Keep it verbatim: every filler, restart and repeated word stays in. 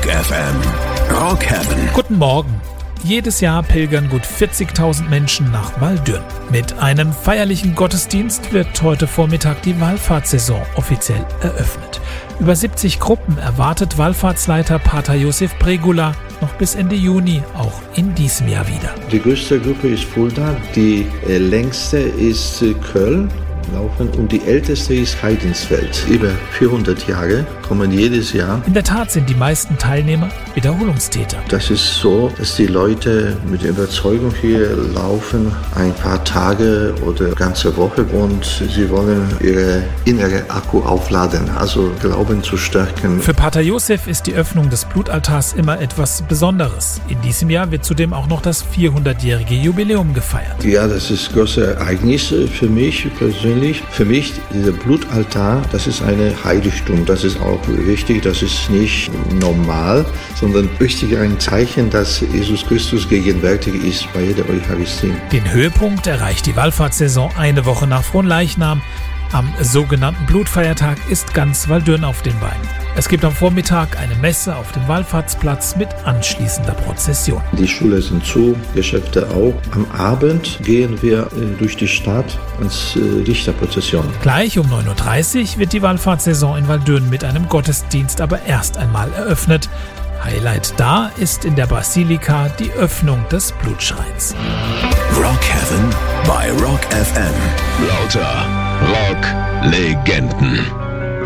Rock F M. Rock Heaven. Guten Morgen. Jedes Jahr pilgern gut vierzigtausend Menschen nach Waldürn. Mit einem feierlichen Gottesdienst wird heute Vormittag die Wallfahrtssaison offiziell eröffnet. Über siebzig Gruppen erwartet Wallfahrtsleiter Pater Josef Pregula noch bis Ende Juni, auch in diesem Jahr wieder. Die größte Gruppe ist Fulda, die äh, längste ist äh, Köln. Laufen und die älteste ist Heidinsfeld. Über vierhundert Jahre kommen jedes Jahr. In der Tat sind die meisten Teilnehmer Wiederholungstäter. Das ist so, dass die Leute mit Überzeugung hier laufen, ein paar Tage oder ganze Woche und sie wollen ihre innere Akku aufladen, also Glauben zu stärken. Für Pater Josef ist die Öffnung des Blutaltars immer etwas Besonderes. In diesem Jahr wird zudem auch noch das vierhundertjährige Jubiläum gefeiert. Ja, das ist ein großes Ereignis für mich persönlich. Für mich, dieser Blutaltar, das ist ein Heiligtum. Das ist auch wichtig, das ist nicht normal, sondern richtig ein Zeichen, dass Jesus Christus gegenwärtig ist bei jeder Eucharistie. Den Höhepunkt erreicht die Wallfahrtssaison eine Woche nach Fronleichnam. Am sogenannten Blutfeiertag ist ganz Waldürn auf den Beinen. Es gibt am Vormittag eine Messe auf dem Wallfahrtsplatz mit anschließender Prozession. Die Schule sind zu, Geschäfte auch. Am Abend gehen wir durch die Stadt als Lichterprozession. Gleich um neun Uhr dreißig wird die Wallfahrtssaison in Waldürn mit einem Gottesdienst aber erst einmal eröffnet. Highlight da ist in der Basilika die Öffnung des Blutschreins. Rock Heaven bei Rock F M. Lauter Rock-Legenden.